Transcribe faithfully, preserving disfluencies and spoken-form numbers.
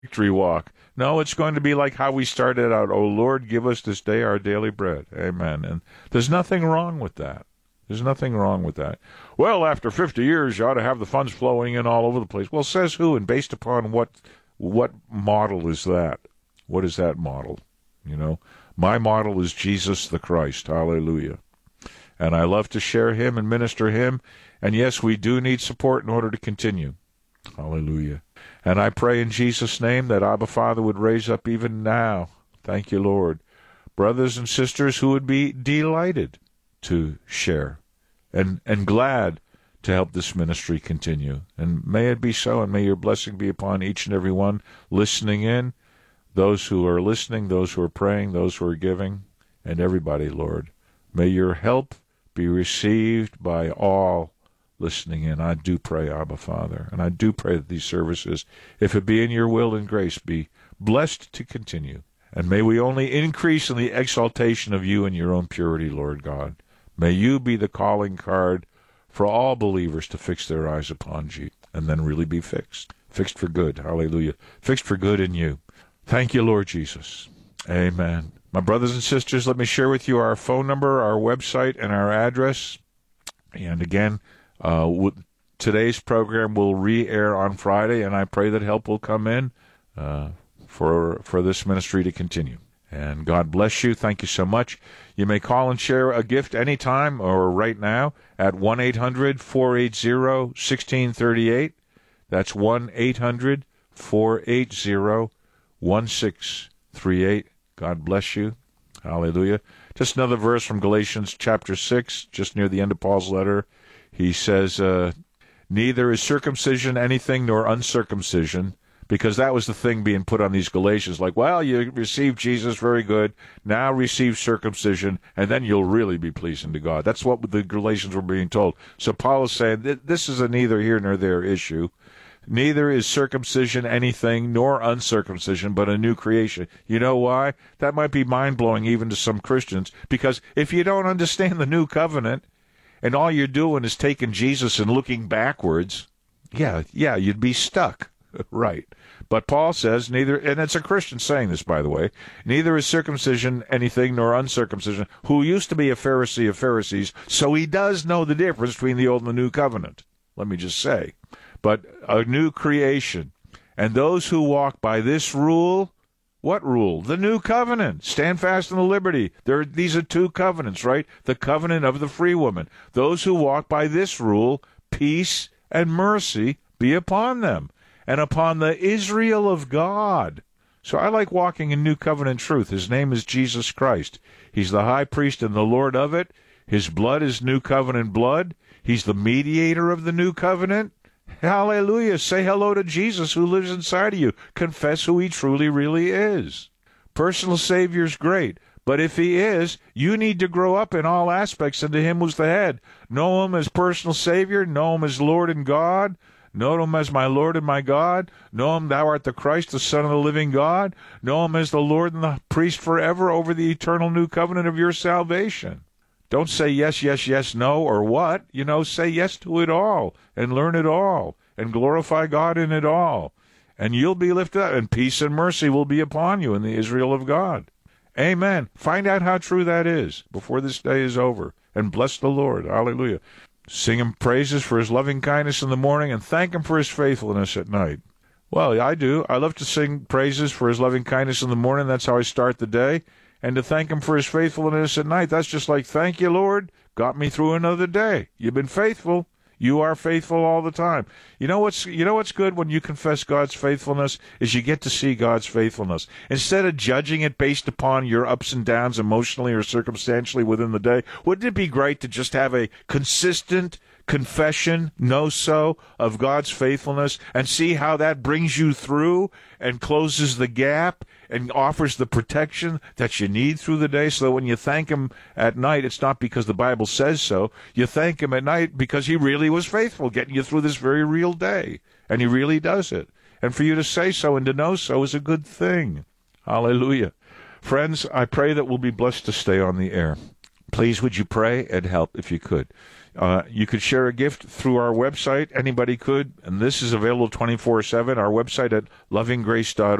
victory walk. No, it's going to be like how we started out. Oh, Lord, give us this day our daily bread. Amen. And there's nothing wrong with that. There's nothing wrong with that. Well, after fifty years, you ought to have the funds flowing in all over the place. Well, says who, and based upon what what model is that? What is that model? You know, my model is Jesus the Christ. Hallelujah. And I love to share him and minister him. And yes, we do need support in order to continue. Hallelujah. And I pray in Jesus' name that Abba Father would raise up even now, thank you, Lord, brothers and sisters who would be delighted to share and, and glad to help this ministry continue. And may it be so, and may your blessing be upon each and every one listening in, those who are listening, those who are praying, those who are giving, and everybody, Lord. May your help be received by all listening in. I do pray, Abba Father, and I do pray that these services, if it be in your will and grace, be blessed to continue. And may we only increase in the exaltation of you and your own purity, Lord God. May you be the calling card for all believers to fix their eyes upon you and then really be fixed. Fixed for good. Hallelujah. Fixed for good in you. Thank you, Lord Jesus. Amen. My brothers and sisters, let me share with you our phone number, our website, and our address. And again, uh, w- today's program will re-air on Friday, and I pray that help will come in uh, for for this ministry to continue. And God bless you. Thank you so much. You may call and share a gift anytime or right now at one eight hundred four eight zero one six three eight. That's one eight hundred four eight zero one six three eight. God bless you. Hallelujah. Just another verse from Galatians chapter six, just near the end of Paul's letter. He says, uh, neither is circumcision anything nor uncircumcision, because that was the thing being put on these Galatians. Like, well, you received Jesus, very good. Now receive circumcision, and then you'll really be pleasing to God. That's what the Galatians were being told. So Paul is saying, this is a neither here nor there issue. Neither is circumcision anything nor uncircumcision, but a new creation. You know why? That might be mind-blowing even to some Christians, because if you don't understand the new covenant and all you're doing is taking Jesus and looking backwards, yeah, yeah, you'd be stuck. Right. But Paul says neither, and it's a Christian saying this, by the way, neither is circumcision anything nor uncircumcision, who used to be a Pharisee of Pharisees, so he does know the difference between the old and the new covenant. Let me just say. But a new creation. And those who walk by this rule, what rule? The new covenant. Stand fast in the liberty. There, these are two covenants, right? The covenant of the free woman. Those who walk by this rule, peace and mercy be upon them, and upon the Israel of God. So I like walking in new covenant truth. His name is Jesus Christ. He's the high priest and the Lord of it. His blood is new covenant blood. He's the mediator of the new covenant. Hallelujah. Say hello to Jesus who lives inside of you. Confess who he truly really is. Personal Savior's great, but if he is, you need to grow up in all aspects into him who's the head. Know him as personal Savior. Know him as Lord and God. Know him as my Lord and my God. Know him, thou art the Christ, the Son of the living God. Know him as the Lord and the priest forever over the eternal new covenant of your salvation. Don't say yes, yes, yes, no, or what. You know, say yes to it all and learn it all and glorify God in it all. And you'll be lifted up, and peace and mercy will be upon you in the Israel of God. Amen. Find out how true that is before this day is over. And bless the Lord. Hallelujah. Sing him praises for his loving kindness in the morning and thank him for his faithfulness at night. Well, I do. I love to sing praises for his loving kindness in the morning. That's how I start the day. And to thank him for his faithfulness at night, that's just like, thank you, Lord, got me through another day. You've been faithful. You are faithful all the time. You know what's you know what's good when you confess God's faithfulness is you get to see God's faithfulness. Instead of judging it based upon your ups and downs emotionally or circumstantially within the day, wouldn't it be great to just have a consistent confession, know so, of God's faithfulness and see how that brings you through and closes the gap and offers the protection that you need through the day, so that when you thank him at night, it's not because the Bible says so. You thank him at night because he really was faithful, getting you through this very real day, and he really does it. And for you to say so and to know so is a good thing. Hallelujah. Friends, I pray that we'll be blessed to stay on the air. Please, would you pray and help if you could? Uh, you could share a gift through our website. Anybody could. And this is available twenty-four seven. Our website at loving grace dot